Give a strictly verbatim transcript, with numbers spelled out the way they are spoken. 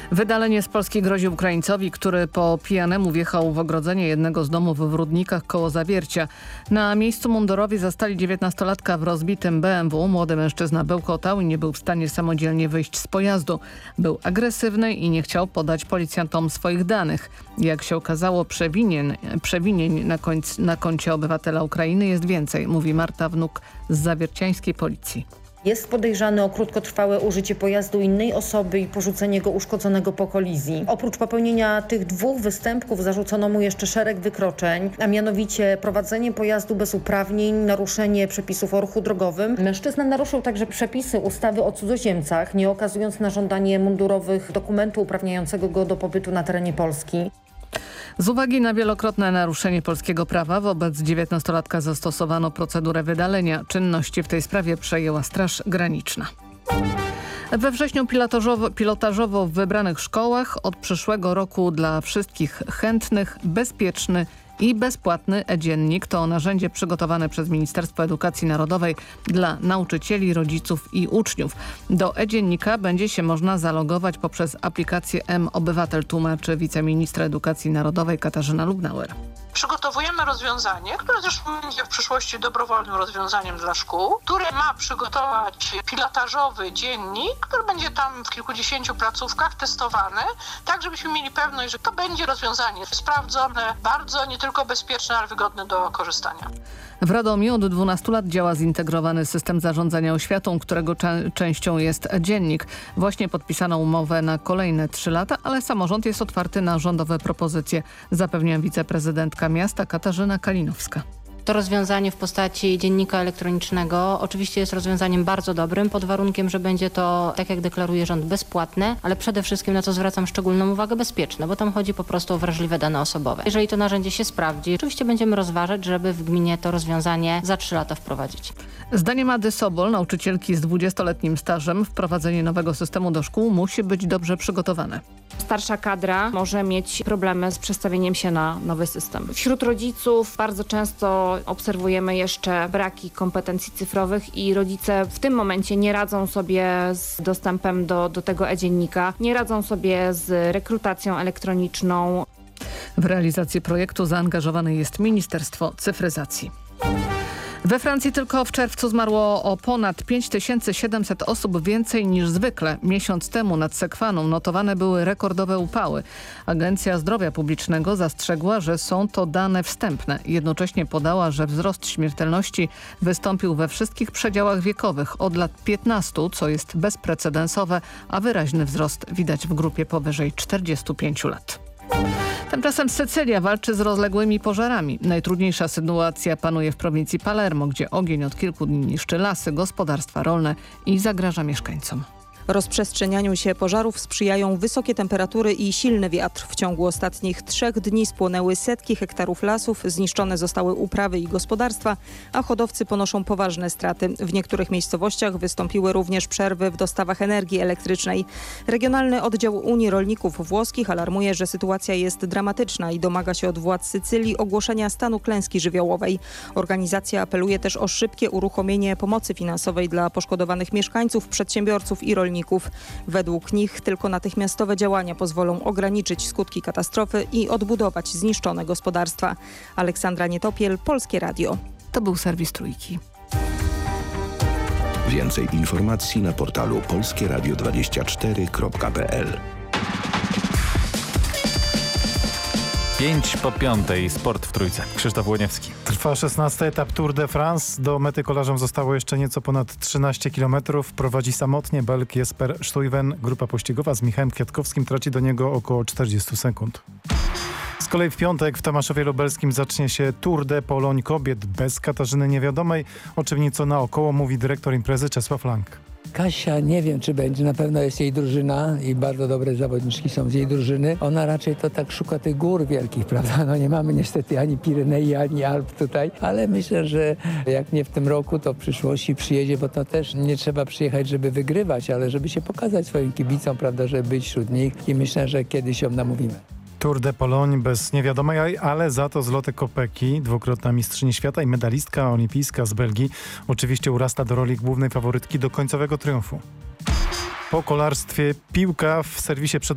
Wydalenie z Polski grozi Ukraińcowi, który po pijanemu wjechał w ogrodzenie jednego z domów w Rudnikach koło Zawiercia. Na miejscu mundurowi zastali dziewiętnastolatka w rozbitym B M W. Młody mężczyzna bełkotał i nie był w stanie samodzielnie wyjść z pojazdu. Był agresywny i nie chciał podać policjantom swoich danych. Jak się okazało, przewinien, przewinień na, końc, na koncie obywatela Ukrainy jest więcej, mówi Marta Wnuk z zawierciańskiej policji. Jest podejrzany o krótkotrwałe użycie pojazdu innej osoby i porzucenie go uszkodzonego po kolizji. Oprócz popełnienia tych dwóch występków zarzucono mu jeszcze szereg wykroczeń, a mianowicie prowadzenie pojazdu bez uprawnień, naruszenie przepisów o ruchu drogowym. Mężczyzna naruszył także przepisy ustawy o cudzoziemcach, nie okazując na żądanie mundurowych dokumentu uprawniającego go do pobytu na terenie Polski. Z uwagi na wielokrotne naruszenie polskiego prawa wobec dziewiętnastolatka zastosowano procedurę wydalenia. Czynności w tej sprawie przejęła Straż Graniczna. We wrześniu pilotażowo, pilotażowo w wybranych szkołach od przyszłego roku dla wszystkich chętnych bezpieczny i bezpłatny e-dziennik. To narzędzie przygotowane przez Ministerstwo Edukacji Narodowej dla nauczycieli, rodziców i uczniów. Do e-dziennika będzie się można zalogować poprzez aplikację M-Obywatel, tłumaczy wiceministra Edukacji Narodowej Katarzyna Lubnauer. Przygotowujemy rozwiązanie, które zresztą będzie w przyszłości dobrowolnym rozwiązaniem dla szkół, które ma przygotować pilotażowy dziennik, który będzie tam w kilkudziesięciu placówkach testowany, tak żebyśmy mieli pewność, że to będzie rozwiązanie sprawdzone, bardzo nie tylko bezpieczne, ale wygodne do korzystania. W Radomiu od dwunastu lat działa zintegrowany system zarządzania oświatą, którego cze- częścią jest dziennik. Właśnie podpisano umowę na kolejne trzy lata, ale samorząd jest otwarty na rządowe propozycje, zapewnia wiceprezydentka miasta Katarzyna Kalinowska. To rozwiązanie w postaci dziennika elektronicznego oczywiście jest rozwiązaniem bardzo dobrym, pod warunkiem, że będzie to, tak jak deklaruje rząd, bezpłatne, ale przede wszystkim, na co zwracam szczególną uwagę, bezpieczne, bo tam chodzi po prostu o wrażliwe dane osobowe. Jeżeli to narzędzie się sprawdzi, oczywiście będziemy rozważać, żeby w gminie to rozwiązanie za trzy lata wprowadzić. Zdaniem Ady Sobol, nauczycielki z dwudziestoletnim stażem, wprowadzenie nowego systemu do szkół musi być dobrze przygotowane. Starsza kadra może mieć problemy z przestawieniem się na nowy system. Wśród rodziców bardzo często obserwujemy jeszcze braki kompetencji cyfrowych i rodzice w tym momencie nie radzą sobie z dostępem do, do tego e-dziennika, nie radzą sobie z rekrutacją elektroniczną. W realizację projektu zaangażowane jest Ministerstwo Cyfryzacji. We Francji tylko w czerwcu zmarło o ponad pięć tysięcy siedemset osób więcej niż zwykle. Miesiąc temu nad Sekwaną notowane były rekordowe upały. Agencja Zdrowia Publicznego zastrzegła, że są to dane wstępne. Jednocześnie podała, że wzrost śmiertelności wystąpił we wszystkich przedziałach wiekowych od lat piętnastu, co jest bezprecedensowe, a wyraźny wzrost widać w grupie powyżej czterdziestu pięciu lat. Tymczasem Sycylia walczy z rozległymi pożarami. Najtrudniejsza sytuacja panuje w prowincji Palermo, gdzie ogień od kilku dni niszczy lasy, gospodarstwa rolne i zagraża mieszkańcom. Rozprzestrzenianiu się pożarów sprzyjają wysokie temperatury i silny wiatr. W ciągu ostatnich trzech dni spłonęły setki hektarów lasów, zniszczone zostały uprawy i gospodarstwa, a hodowcy ponoszą poważne straty. W niektórych miejscowościach wystąpiły również przerwy w dostawach energii elektrycznej. Regionalny oddział Unii Rolników Włoskich alarmuje, że sytuacja jest dramatyczna i domaga się od władz Sycylii ogłoszenia stanu klęski żywiołowej. Organizacja apeluje też o szybkie uruchomienie pomocy finansowej dla poszkodowanych mieszkańców, przedsiębiorców i rolników. Według nich tylko natychmiastowe działania pozwolą ograniczyć skutki katastrofy i odbudować zniszczone gospodarstwa. Aleksandra Nietopiel, Polskie Radio. To był serwis Trójki. Więcej informacji na portalu polskie radio dwadzieścia cztery kropka p l. Pięć po piątej, sport w Trójce. Krzysztof Łoniewski. Trwa szesnasty etap Tour de France. Do mety kolarzom zostało jeszcze nieco ponad trzynaście kilometrów. Prowadzi samotnie Belg Jesper Stuyven. Grupa pościgowa z Michałem Kwiatkowskim traci do niego około czterdzieści sekund. Z kolei w piątek w Tomaszowie Lubelskim zacznie się Tour de Pologne kobiet bez Katarzyny Niewiadomej, o czym nieco naokoło mówi dyrektor imprezy Czesław Lang. Kasia nie wiem, czy będzie. Na pewno jest jej drużyna i bardzo dobre zawodniczki są z jej drużyny. Ona raczej to tak szuka tych gór wielkich, prawda? No nie mamy niestety ani Pirenei, ani Alp tutaj, ale myślę, że jak nie w tym roku, to w przyszłości przyjedzie, bo to też nie trzeba przyjechać, żeby wygrywać, ale żeby się pokazać swoim kibicom, prawda, żeby być wśród nich i myślę, że kiedyś ją namówimy. Tour de Pologne bez Niewiadomej, ale za to Zloty Kopecki, dwukrotna mistrzyni świata i medalistka olimpijska z Belgii, oczywiście urasta do roli głównej faworytki do końcowego triumfu. Po kolarstwie piłka w serwisie przed